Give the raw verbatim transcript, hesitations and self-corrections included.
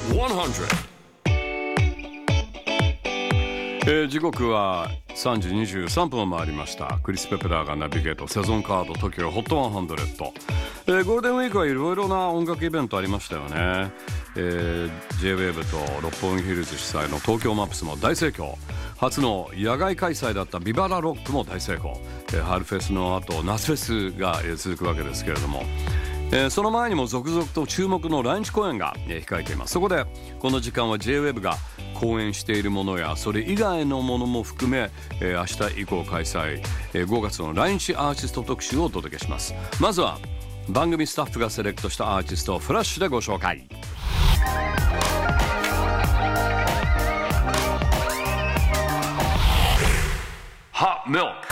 えー、時刻はさんじにじゅうさんぷんを回りました。クリス・ペプラーがナビゲートセゾンカード トキオ ホットハンドレッド、えー、ゴールデンウィークはいろいろな音楽イベントありましたよね。えー、J-ウェーブ と六本木ヒルズ主催の東京マップスも大盛況、初の野外開催だったビバラロックも大成功、えー、春フェスの後夏フェスが、えー、続くわけですけれども、えー、その前にも続々と注目の来日公演が、えー、控えています。そこでこの時間は J-ウェーブ が公演しているものやそれ以外のものも含め、えー、明日以降開催、えー、ごがつの来日アーティスト特集をお届けします。まずは番組スタッフがセレクトしたアーティストをフラッシュでご紹介。Hot Milk